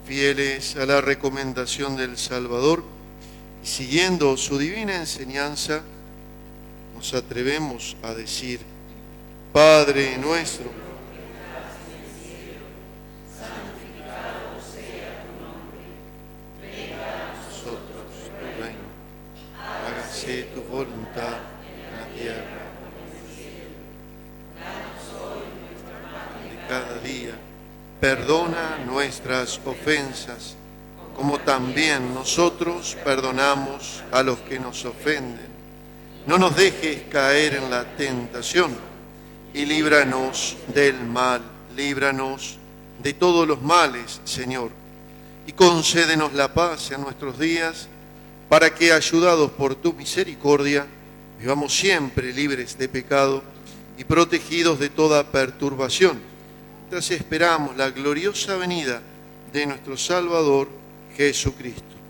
Fieles a la recomendación del Salvador y siguiendo su divina enseñanza, nos atrevemos a decir: Padre nuestro, santificado sea tu nombre, venga a nosotros tu reino, hágase tu voluntad en la tierra como en el cielo. Danos hoy nuestro pan de cada día. Perdona nuestras ofensas, como también nosotros perdonamos a los que nos ofenden. No nos dejes caer en la tentación y líbranos del mal. Líbranos de todos los males, Señor, y concédenos la paz en nuestros días, para que, ayudados por tu misericordia, vivamos siempre libres de pecado y protegidos de toda perturbación. Mientras esperamos la gloriosa venida de nuestro Salvador Jesucristo.